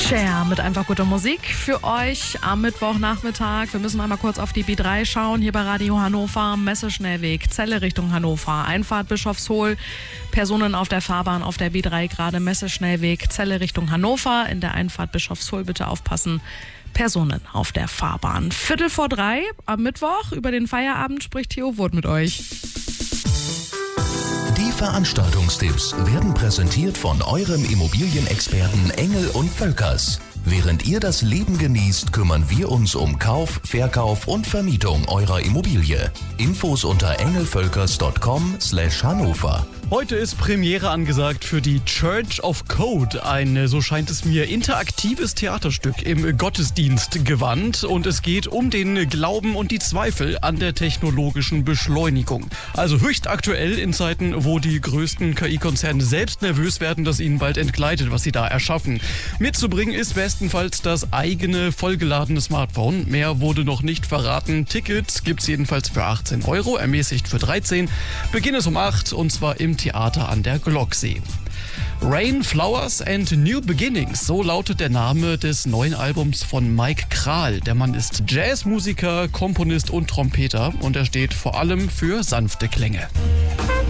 Cher mit einfach guter Musik für euch am Mittwochnachmittag. Wir müssen einmal kurz auf die B3 schauen. Hier bei Radio Hannover, Messeschnellweg, Celle Richtung Hannover, Einfahrt Bischofshohl, Personen auf der Fahrbahn auf der B3 gerade Messeschnellweg, Celle Richtung Hannover. In der Einfahrt Bischofshohl bitte aufpassen. Personen auf der Fahrbahn. 2:45 am Mittwoch. Über den Feierabend spricht Theo Wurth mit euch. Die Veranstaltungstipps werden präsentiert von eurem Immobilienexperten Engel und Völkers. Während ihr das Leben genießt, kümmern wir uns um Kauf, Verkauf und Vermietung eurer Immobilie. Infos unter engelvölkers.com/Hannover. Heute ist Premiere angesagt für die Church of Code, ein, so scheint es mir, interaktives Theaterstück im Gottesdienstgewand. Und es geht um den Glauben und die Zweifel an der technologischen Beschleunigung. Also höchst aktuell in Zeiten, wo die größten KI-Konzerne selbst nervös werden, dass ihnen bald entgleitet, was sie da erschaffen. Mitzubringen ist bestenfalls das eigene vollgeladene Smartphone. Mehr wurde noch nicht verraten. Tickets gibt's jedenfalls für 18 €, ermäßigt für 13. Beginn ist um 8 und zwar im Theater an der Glocksee. Rain, Flowers and New Beginnings, so lautet der Name des neuen Albums von Mike Kral. Der Mann ist Jazzmusiker, Komponist und Trompeter und er steht vor allem für sanfte Klänge.